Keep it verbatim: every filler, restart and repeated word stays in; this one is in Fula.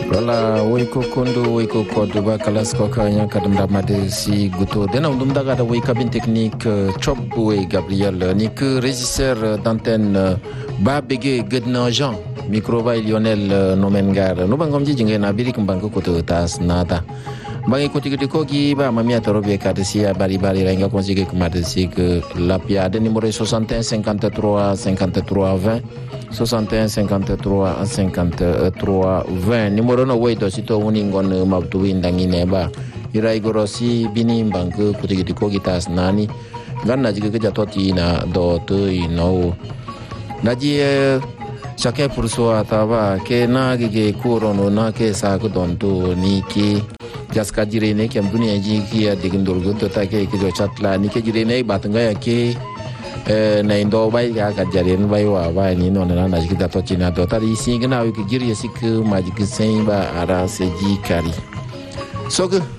Wala waiko kondo waiko kodo ba kalas ko kanya kadam damade si guto dena undum daga da waika bin technique chop boy Gabriel ni que régisseur d'antenne ba bege gedna Jean micro ba Lionel Nomengar no bangom ji jinga na biri kumbang ko to tas nata bangi ko tigi ko gi ba mamia torobe ka de si bari bari renga consigue kumade si que la pia de numéro soixante et un cinquante-trois cinquante-trois vingt soixante et un cinquante-trois cinquante-trois vingt numéro no way do sito woni ngon mabtu windangi neba irai gorosi bini banque kutigi ko gitas nani ganna jige ke jatoti na do to ino naji chacun pour soi tava ke na ge kurono na ke sa ko don to ni ki jaska jirene ke dunia ji ki ya digindol go to ta ke ke jo chatla ni ke jirene batanga ya ke na indo bai ga ga jaren bai wa ba ni no na na jikita to china do tari singa na yu ki jiri sik ma jik sen ba ara se ji kari so